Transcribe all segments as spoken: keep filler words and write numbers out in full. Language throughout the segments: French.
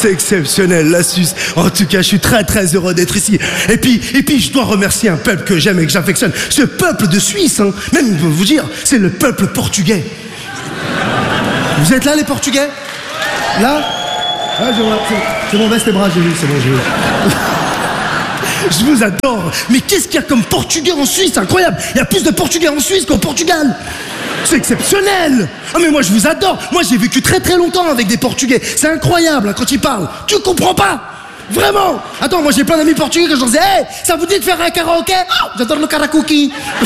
C'est exceptionnel, la Suisse. En tout cas, je suis très très heureux d'être ici. Et puis, et puis, je dois remercier un peuple que j'aime et que j'affectionne. Ce peuple de Suisse, hein, même, je peux vous dire, c'est le peuple portugais. Vous êtes là, les Portugais? Là? Ah, je vois, c'est bon, baisse tes bras, j'ai vu, c'est bon, j'ai vu. Je vous adore. Mais qu'est-ce qu'il y a comme Portugais en Suisse? Incroyable. Il y a plus de Portugais en Suisse qu'au Portugal. C'est exceptionnel. Ah mais moi je vous adore. Moi j'ai vécu très très longtemps avec des Portugais. C'est incroyable hein, quand ils parlent. Tu comprends pas? Vraiment. Attends, moi j'ai plein d'amis portugais que je leur disais, hey, ça vous dit de faire un karaoké? Oh, j'adore le karaoké.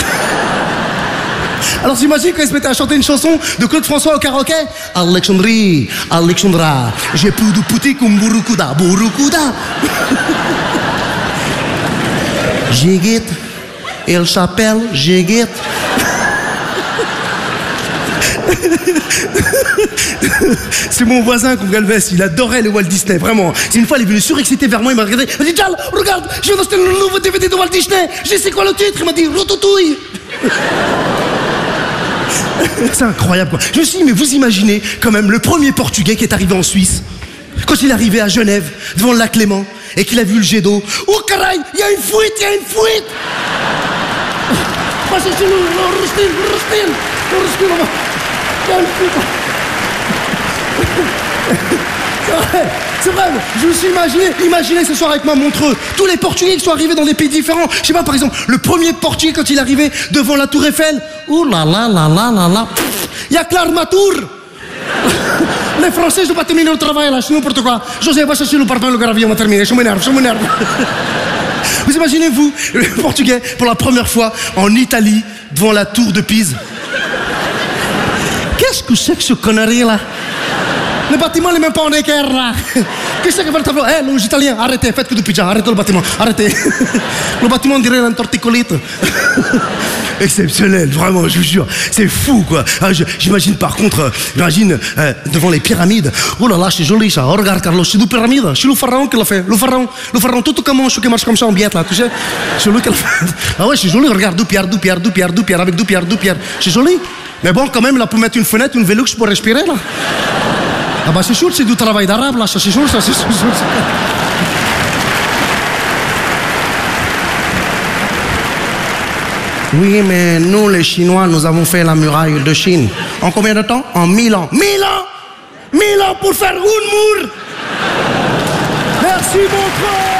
Alors j'imagine quand ils se mettaient à chanter une chanson de Claude François au karaoké. Alexandrie, Alexandra, j'ai plus de pouti comme Burukuda, Burukuda. Jigit, il s'appelle Jigit. C'est mon voisin Gongalves, il adorait le Walt Disney, vraiment. C'est une fois, il est venu surexcité vers moi, il m'a regardé, il m'a dit, Jal, regarde, je viens d'acheter le nouveau D V D de Walt Disney. Je sais c'est quoi le titre, il m'a dit, Routouille. C'est incroyable quoi. Je me suis dit, mais vous imaginez quand même le premier Portugais qui est arrivé en Suisse, quand il est arrivé à Genève, devant le lac Léman, et qu'il a vu le jet d'eau. Oh caray, il y a une fuite, il y a une fuite. Passez chez nous, Rustin, Rustin, Rustin, il y a une fuite. C'est vrai, c'est vrai, je me suis imaginé, imaginez ce soir avec moi Montreux, tous les Portugais qui sont arrivés dans des pays différents. Je sais pas, par exemple, le premier Portugais quand il est arrivé devant la Tour Eiffel, ouh là là là là là là, il y a Claire Matour. Les Français, je ne vais pas terminer le travail là, c'est n'importe quoi. José, va chercher le parfum, le gravier, on va terminer, je m'énerve, je m'énerve. Vous imaginez, vous, le Portugais, pour la première fois, en Italie, devant la Tour de Pise. Qu'est-ce que c'est que ce connerie là? Le bâtiment n'est même pas en équerre là. Qu'est-ce que c'est que votre Eh, hey, les Italiens, arrêtez, faites que du pizza, arrêtez le bâtiment, arrêtez. Le bâtiment, on dirait un torticolite. Exceptionnel, vraiment, je vous jure. C'est fou, quoi. Ah, je, j'imagine par contre, euh, j'imagine euh, devant les pyramides. Oh là là, c'est joli ça. Oh, regarde, Carlos, c'est une pyramide. C'est le pharaon qui l'a fait. Le pharaon, le pharaon, tout comme ce qui marche comme ça en biette là, tu sais. C'est lui qui l'a fait. Ah ouais, c'est joli, regarde, deux pierres, deux pierres, deux pierres, deux pierres, avec deux pierres, deux pierres. C'est joli. Mais bon, quand même, là, pour mettre une fenêtre, une Velux pour respirer, là. Ah bah c'est sûr, c'est du travail d'arabe, là, ça c'est sûr, ça c'est sûr. Oui, mais nous, les Chinois, nous avons fait la muraille de Chine. En combien de temps? En mille ans. Mille ans! Mille ans pour faire une mur! Merci, mon frère!